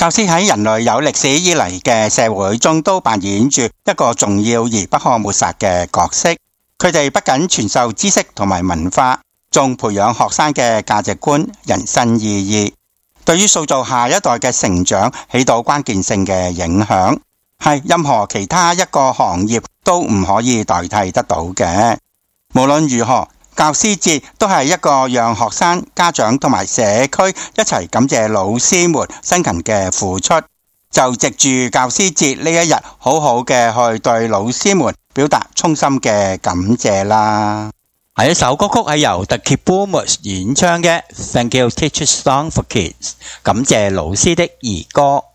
教師喺人類有歷史以嚟嘅社會中都扮演住一個重要而不可抹殺嘅角色。佢哋不僅傳授知識同埋文化，仲培養學生嘅價值觀、人生意義，對於塑造下一代嘅成長起到關鍵性嘅影響，係任何其他一個行業都唔可以代替得到嘅。無論如何，教師節都係一個讓學生、家長同埋社區一齊感謝老師們辛勤嘅付出，就藉住教師節呢一日，好好嘅去對老師們表達衷心嘅感謝啦。 下一首歌曲係由 The Kid Boomers 演唱嘅《Thank You Teachers Song for Kids》，感謝老師的兒歌。